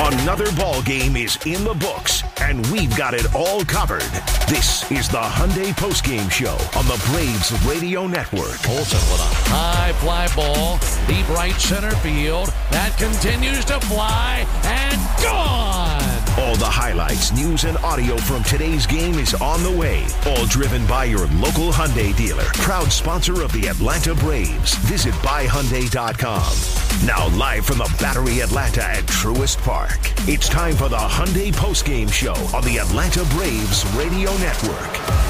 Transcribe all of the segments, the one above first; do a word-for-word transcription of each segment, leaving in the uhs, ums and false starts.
Another ball game is in the books, and we've got it all covered. This is the Hyundai Postgame Show on the Braves Radio Network. Olsen with a high fly ball, deep right center field. That continues to fly and gone. All the highlights, news, and audio from today's game is on the way. All driven by your local Hyundai dealer. Proud sponsor of the Atlanta Braves. Visit buy hyundai dot com. Now live from the Battery Atlanta at Truist Park. It's time for the Hyundai Postgame Show on the Atlanta Braves Radio Network.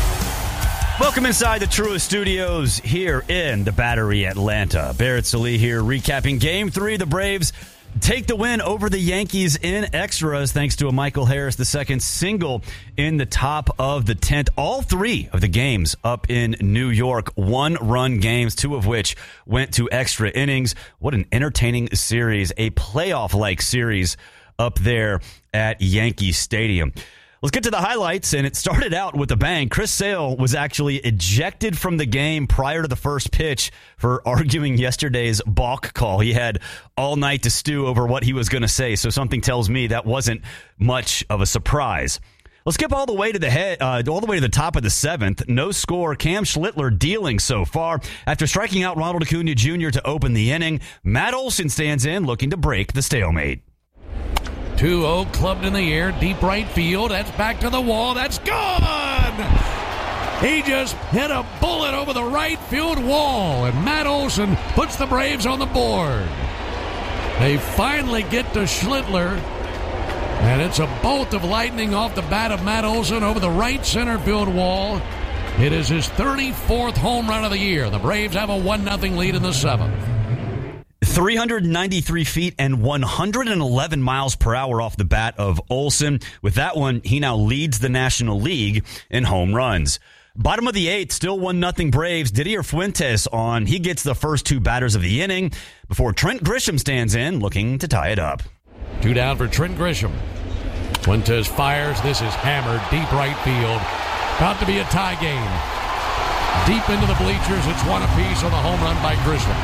Welcome inside the Truist Studios here in the Battery Atlanta. Barrett Sallee here recapping Game three. The Braves take the win over the Yankees in extras thanks to a Michael Harris the second single in the top of the tenth. All three of the games up in New York, one-run games, two of which went to extra innings. What an entertaining series, a playoff-like series up there at Yankee Stadium. Let's get to the highlights, and it started out with a bang. Chris Sale was actually ejected from the game prior to the first pitch for arguing yesterday's balk call. He had all night to stew over what he was going to say, so something tells me that wasn't much of a surprise. Let's skip all the way to the head, uh, all the way to the top of the seventh. No score. Cam Schlittler dealing so far. After striking out Ronald Acuna Junior to open the inning, Matt Olson stands in looking to break the stalemate. two oh clubbed in the air, deep right field. That's back to the wall. That's gone! He just hit a bullet over the right field wall, and Matt Olson puts the Braves on the board. They finally get to Schlittler, and it's a bolt of lightning off the bat of Matt Olson over the right center field wall. It is his thirty-fourth home run of the year. The Braves have a one nothing lead in the seventh. three hundred ninety-three feet and one hundred eleven miles per hour off the bat of Olson. With that one, he now leads the National League in home runs. Bottom of the eighth, still one nothing Braves. Didier Fuentes on. He gets the first two batters of the inning before Trent Grisham stands in looking to tie it up. Two down for Trent Grisham. Fuentes fires. This is hammered deep right field. About to be a tie game. Deep into the bleachers. It's one apiece on the home run by Grisham.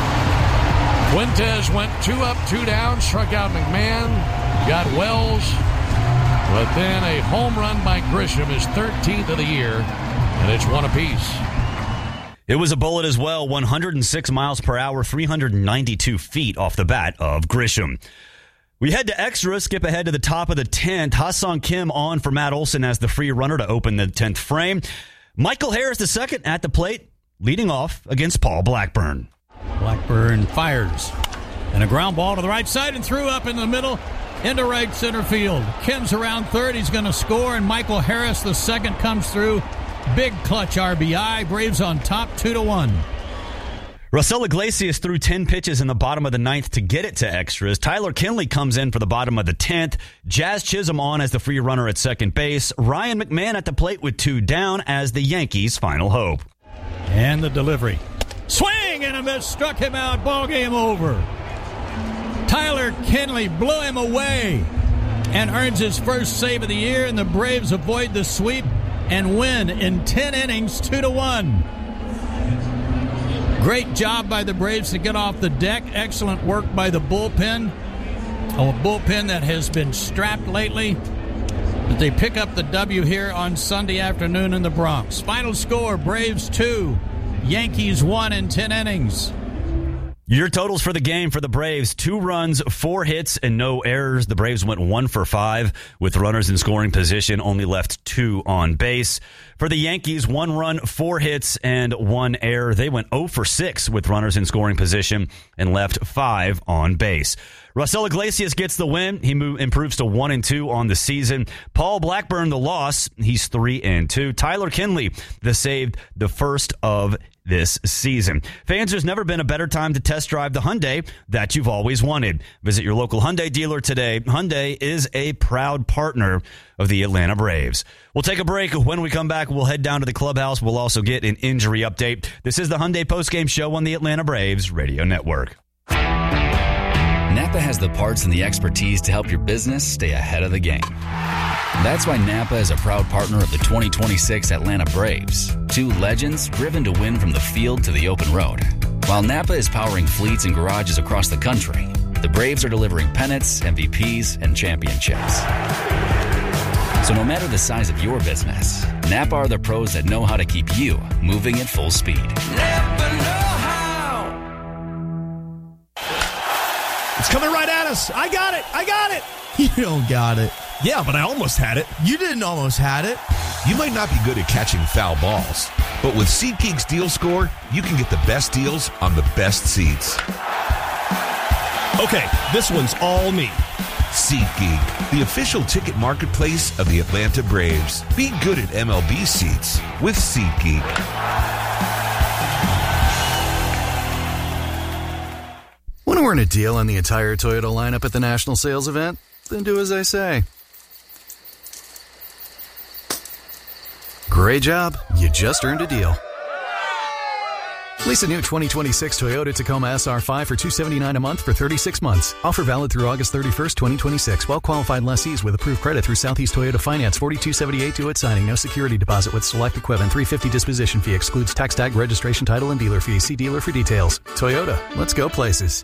Fuentes went two up, two down, struck out McMahon, got Wells, but then a home run by Grisham, his thirteenth of the year, and it's one apiece. It was a bullet as well, one hundred six miles per hour, three hundred ninety-two feet off the bat of Grisham. We head to extra, skip ahead to the top of the tenth. Ha-Seong Kim on for Matt Olson as the free runner to open the tenth frame. Michael Harris the second at the plate, leading off against Paul Blackburn. Blackburn fires. And a ground ball to the right side and threw up in the middle into right center field. Kim's around third. He's going to score, and Michael Harris, the second, comes through. Big clutch R B I. Braves on top, two to one. Raisel Iglesias threw ten pitches in the bottom of the ninth to get it to extras. Tyler Kinley comes in for the bottom of the tenth. Jazz Chisholm on as the free runner at second base. Ryan McMahon at the plate with two down as the Yankees' final hope. And the delivery. Swing and a miss, struck him out, ball game over. Tyler Kinley blew him away and earns his first save of the year, and the Braves avoid the sweep and win in ten innings, two to one. Great job by the Braves to get off the deck. Excellent work by the bullpen. A bullpen that has been strapped lately. But they pick up the W here on Sunday afternoon in the Bronx. Final score, Braves two. Yankees won in ten innings. Your totals for the game for the Braves, two runs, four hits, and no errors. The Braves went one for five with runners in scoring position, only left two on base. For the Yankees, one run, four hits, and one error. They went oh for six with runners in scoring position and left five on base. Raisel Iglesias gets the win. He move, improves to one and two on the season. Paul Blackburn, the loss. He's three and two. Tyler Kinley, the saved the first of this season. Fans, there's never been a better time to test drive the Hyundai that you've always wanted. Visit your local Hyundai dealer today. Hyundai is a proud partner of the Atlanta Braves. We'll take a break. When we come back, we'll head down to the clubhouse. We'll also get an injury update. This is the Hyundai postgame show on the Atlanta Braves Radio Network. Napa has the parts and the expertise to help your business stay ahead of the game. That's why Napa is a proud partner of the twenty twenty-six Atlanta Braves, two legends driven to win from the field to the open road. While Napa is powering fleets and garages across the country, the Braves are delivering pennants, M V Ps, and championships. So no matter the size of your business, Napa are the pros that know how to keep you moving at full speed. Napa know how. It's coming right at us. I got it. I got it. You don't got it. Yeah, but I almost had it. You didn't almost had it. You might not be good at catching foul balls, but with SeatGeek's Deal Score, you can get the best deals on the best seats. Okay, this one's all me. SeatGeek, the official ticket marketplace of the Atlanta Braves. Be good at M L B seats with SeatGeek. Want to earn a deal on the entire Toyota lineup at the national sales event? Then do as I say. Great job. You just earned a deal. Lease a new twenty twenty-six Toyota Tacoma S R five for two hundred seventy-nine dollars a month for thirty-six months. Offer valid through August thirty-first, twenty twenty-six. Well-qualified lessees with approved credit through Southeast Toyota Finance. forty-two seventy-eight due at signing. No security deposit with select equipment. three hundred fifty dollars disposition fee. Excludes tax tag, registration, title, and dealer fees. See dealer for details. Toyota. Let's go places.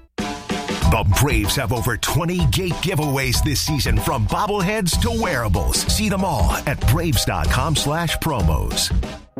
The Braves have over twenty gate giveaways this season, from bobbleheads to wearables. See them all at Braves.com slash promos.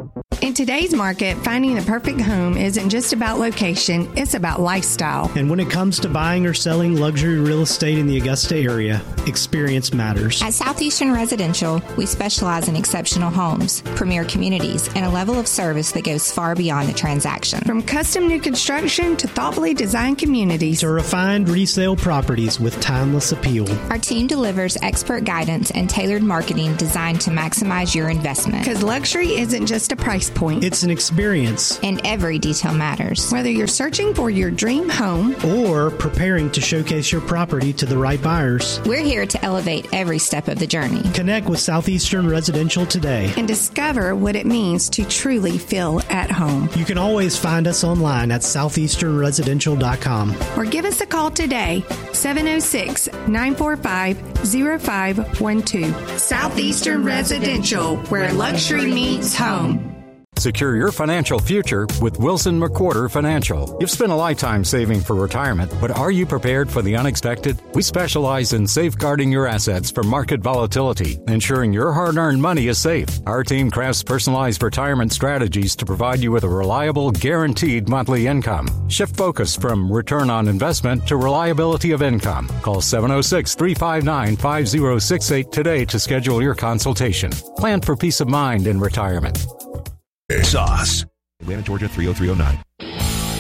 In today's market, finding the perfect home isn't just about location, it's about lifestyle. And when it comes to buying or selling luxury real estate in the Augusta area, experience matters. At Southeastern Residential, we specialize in exceptional homes, premier communities, and a level of service that goes far beyond the transaction. From custom new construction to thoughtfully designed communities to refined resale properties with timeless appeal. Our team delivers expert guidance and tailored marketing designed to maximize your investment. Because luxury isn't just a price point. It's an experience. And every detail matters. Whether you're searching for your dream home or preparing to showcase your property to the right buyers, we're here to elevate every step of the journey. Connect with Southeastern Residential today and discover what it means to truly feel at home. You can always find us online at southeastern residential dot com or give us a call today, seven oh six, nine four five, oh five one two. Southeastern Residential, where luxury meets home. Secure your financial future with Wilson McWhorter Financial. You've spent a lifetime saving for retirement, but are you prepared for the unexpected? We specialize in safeguarding your assets from market volatility, ensuring your hard-earned money is safe. Our team crafts personalized retirement strategies to provide you with a reliable, guaranteed monthly income. Shift focus from return on investment to reliability of income. Call seven oh six, three five nine, five oh six eight today to schedule your consultation. Plan for peace of mind in retirement. Sauce. Atlanta, Georgia, three oh three oh nine.